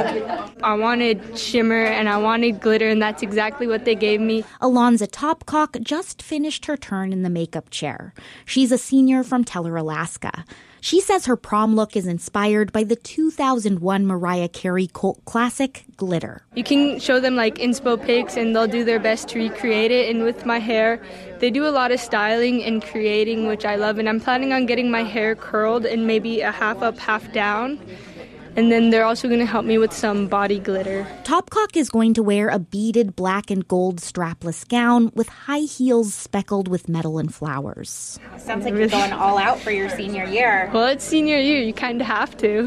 I wanted shimmer and I wanted glitter, and that's exactly what they gave me. Alonza Topcock just finished her turn in the makeup chair. She's a senior from Teller, Alaska. She says her prom look is inspired by the 2001 Mariah Carey cult classic, Glitter. You can show them like inspo pics and they'll do their best to recreate it. And with my hair, they do a lot of styling and creating, which I love. And I'm planning on getting my hair curled and maybe a half up, half down. And then they're also going to help me with some body glitter. Topcock is going to wear a beaded black and gold strapless gown with high heels speckled with metal and flowers. Sounds like you're going all out for your senior year. Well, it's senior year. You kind of have to.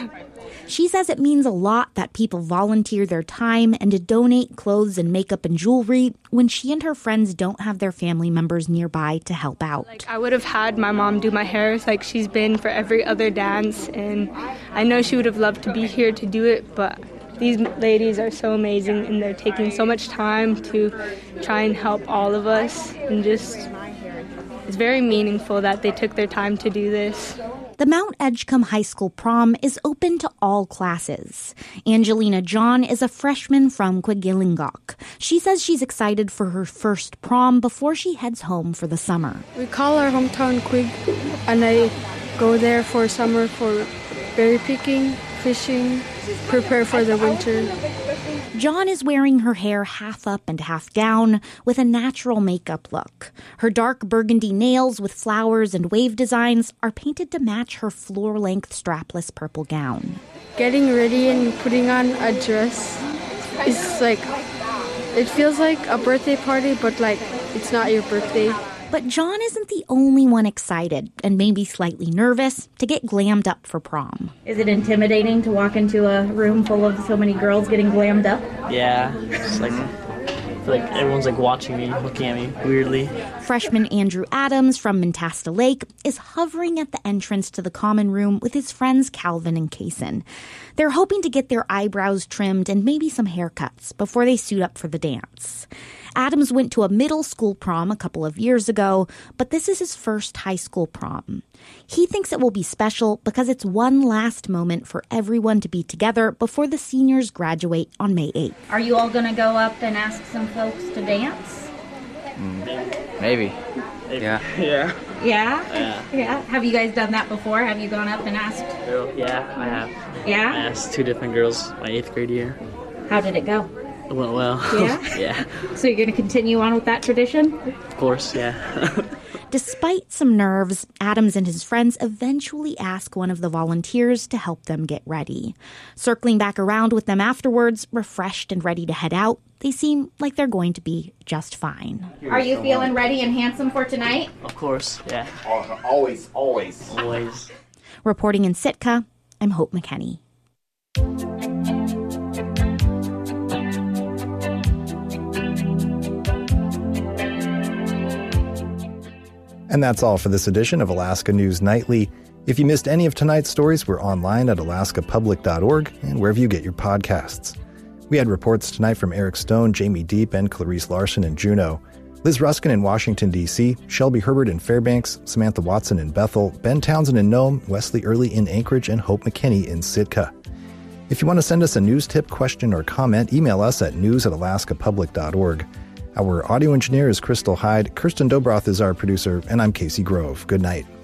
She says it means a lot that people volunteer their time and to donate clothes and makeup and jewelry when she and her friends don't have their family members nearby to help out. I would have had my mom do my hair like she's been for every other dance, and I know she would have loved to be here to do it, but these ladies are so amazing and they're taking so much time to try and help all of us, and just it's very meaningful that they took their time to do this. The Mount Edgecombe High School prom is open to all classes. Angelina John is a freshman from Quigillingok. She says she's excited for her first prom before she heads home for the summer. We call our hometown Quig, and I go there for summer for berry picking, fishing, prepare for the winter. John is wearing her hair half up and half down with a natural makeup look. Her dark burgundy nails with flowers and wave designs are painted to match her floor-length strapless purple gown. Getting ready and putting on a dress is like, it feels like a birthday party, but like it's not your birthday. But John isn't the only one excited and maybe slightly nervous to get glammed up for prom. Is it intimidating to walk into a room full of so many girls getting glammed up? Yeah, it's like, I feel like everyone's like watching me, looking at me weirdly. Freshman Andrew Adams from Mentasta Lake is hovering at the entrance to the common room with his friends Calvin and Kaysen. They're hoping to get their eyebrows trimmed and maybe some haircuts before they suit up for the dance. Adams went to a middle school prom a couple of years ago, but this is his first high school prom. He thinks it will be special because it's one last moment for everyone to be together before the seniors graduate on May 8th. Are you all going to go up and ask some folks to dance? Maybe. Yeah. Yeah. Have you guys done that before? Have you gone up and asked? Yeah, I have. Yeah? I asked 2 different girls my 8th grade year. How did it go? It went well. Yeah? Yeah. So you're going to continue on with that tradition? Of course, yeah. Despite some nerves, Adams and his friends eventually ask one of the volunteers to help them get ready. Circling back around with them afterwards, refreshed and ready to head out, they seem like they're going to be just fine. Are you feeling ready and handsome for tonight? Of course, yeah. Always. Always. Reporting in Sitka, I'm Hope McKenney. And that's all for this edition of Alaska News Nightly. If you missed any of tonight's stories, we're online at alaskapublic.org and wherever you get your podcasts. We had reports tonight from Eric Stone, Jamie Deep, and Clarice Larson in Juneau, Liz Ruskin in Washington, D.C., Shelby Herbert in Fairbanks, Samantha Watson in Bethel, Ben Townsend in Nome, Wesley Early in Anchorage, and Hope McKenney in Sitka. If you want to send us a news tip, question, or comment, email us at news@alaskapublic.org. Our audio engineer is Crystal Hyde, Kirsten Dobroth is our producer, and I'm Casey Grove. Good night.